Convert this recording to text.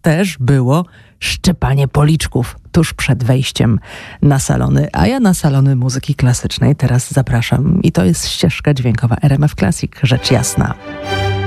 też było szczypanie policzków tuż przed wejściem na salony. A ja na salony muzyki klasycznej teraz zapraszam. I to jest ścieżka dźwiękowa RMF Classic, rzecz jasna.